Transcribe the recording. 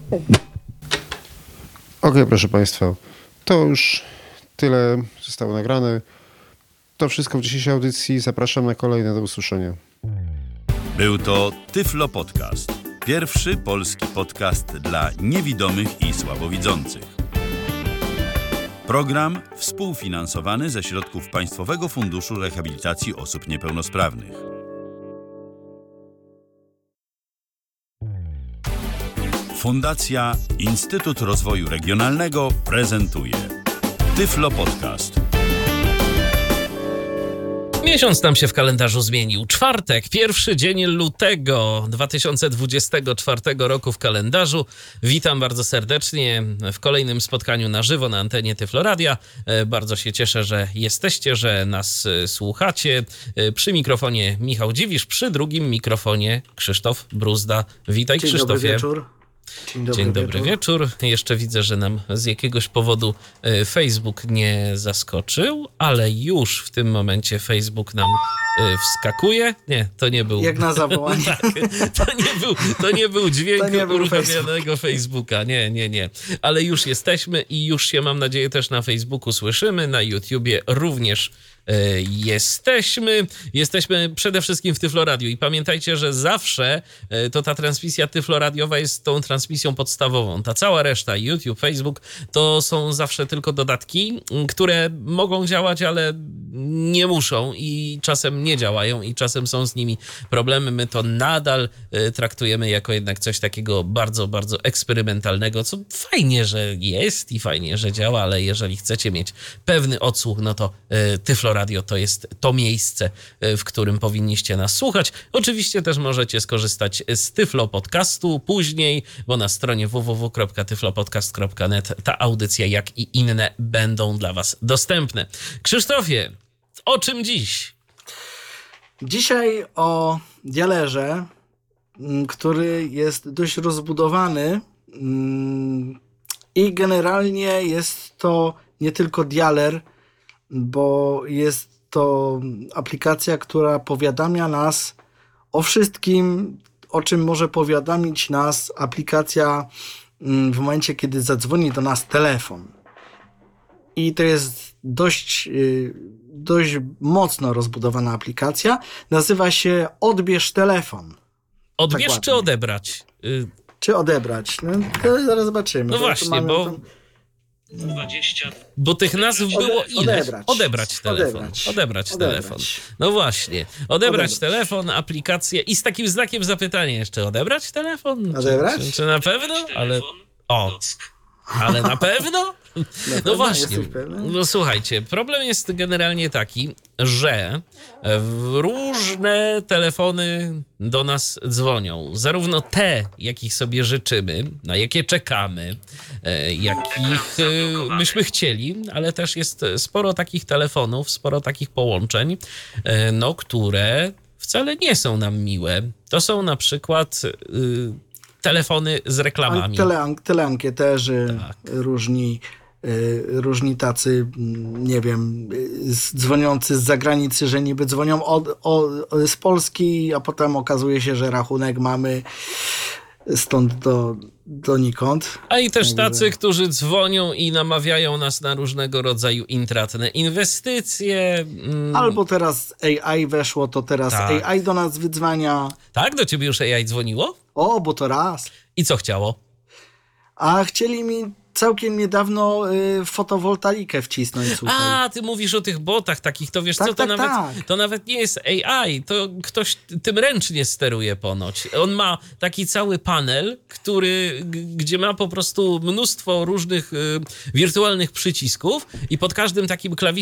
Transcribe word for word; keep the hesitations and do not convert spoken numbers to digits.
Okej, proszę Państwa, to już tyle zostało nagrane. To wszystko w dzisiejszej audycji. Zapraszam na kolejne. Do usłyszenia. Był to Tyflo Podcast. Pierwszy polski podcast dla niewidomych i słabowidzących. Program współfinansowany ze środków Państwowego Funduszu Rehabilitacji Osób Niepełnosprawnych. Fundacja Instytut Rozwoju Regionalnego prezentuje Tyflo Podcast. Miesiąc nam się w kalendarzu zmienił. Czwartek, pierwszy dzień lutego dwa tysiące dwudziestego czwartego roku w kalendarzu. Witam bardzo serdecznie w kolejnym spotkaniu na żywo na antenie Tyflo Radia. Bardzo się cieszę, że jesteście, że nas słuchacie. Przy mikrofonie Michał Dziwisz, przy drugim mikrofonie Krzysztof Bruzda. Witaj, Dzień Krzysztofie. Dobry wieczór. Dzień dobry, Dzień dobry wieczór. wieczór. Jeszcze widzę, że nam z jakiegoś powodu Facebook nie zaskoczył, ale już w tym momencie Facebook nam wskakuje. Nie, to nie był... Jak na zawołanie. tak, to nie był, to nie był dźwięk To nie był uruchomionego Facebooka. Nie, nie, nie. Ale już jesteśmy i już się, mam nadzieję, też na Facebooku słyszymy. Na YouTubie również jesteśmy. Jesteśmy przede wszystkim w Tyflo Radiu i pamiętajcie, że zawsze to ta transmisja tyfloradiowa jest tą transmisją podstawową. Ta cała reszta, YouTube, Facebook, to są zawsze tylko dodatki, które mogą działać, ale nie muszą i czasem nie działają i czasem są z nimi problemy. My to nadal traktujemy jako jednak coś takiego bardzo, bardzo eksperymentalnego, co fajnie, że jest i fajnie, że działa, ale jeżeli chcecie mieć pewny odsłuch, no to Tyflo Radio to jest to miejsce, w którym powinniście nas słuchać. Oczywiście też możecie skorzystać z Tyflo Podcastu później, bo na stronie w w w kropka tyflopodcast kropka net ta audycja, jak i inne, będą dla was dostępne. Krzysztofie, o czym dziś? Dzisiaj o dialerze, który jest dość rozbudowany i generalnie jest to nie tylko dialer, bo jest to aplikacja, która powiadamia nas o wszystkim, o czym może powiadomić nas aplikacja w momencie, kiedy zadzwoni do nas telefon. I to jest dość, dość mocno rozbudowana aplikacja. Nazywa się Odbierz telefon. Odbierz tak czy odebrać? Czy odebrać? No, to zaraz zobaczymy. No właśnie, bo... Tam... dwadzieścia Bo tych nazw było ileś. Odebrać. Odebrać telefon. Odebrać, odebrać, odebrać. telefon. No właśnie. Odebrać, Odebrać. telefon, aplikację i z takim znakiem zapytania jeszcze. Odebrać telefon? Odebrać? Czy, czy na pewno? Ale... O. Ale na pewno? Na No pewno? właśnie. Jesteś pewny? No słuchajcie, problem jest generalnie taki, że różne telefony do nas dzwonią. Zarówno te, jakich sobie życzymy, na jakie czekamy, jakich byśmy chcieli, ale też jest sporo takich telefonów, sporo takich połączeń, no, które wcale nie są nam miłe. To są na przykład telefony z reklamami. Tele, teleankieterzy, Tak. różni, y, różni tacy, nie wiem, y, dzwoniący z zagranicy, że niby dzwonią od, o, z Polski, a potem okazuje się, że rachunek mamy stąd do, donikąd. A i też Także- tacy, którzy dzwonią i namawiają nas na różnego rodzaju intratne inwestycje. Mm, Albo teraz A I weszło, to teraz Tak. A I do nas wydzwania. Tak? Do ciebie już A I dzwoniło? O, bo to raz. I co chciało? A chcieli mi całkiem niedawno y, fotowoltaikę wcisnąć, słuchaj. A, ty mówisz o tych botach takich, to wiesz Tak, co, to, tak, nawet, tak. to nawet nie jest A I, to ktoś tym ręcznie steruje ponoć. On ma taki cały panel, który, g- gdzie ma po prostu mnóstwo różnych y, wirtualnych przycisków i pod każdym takim klawiszem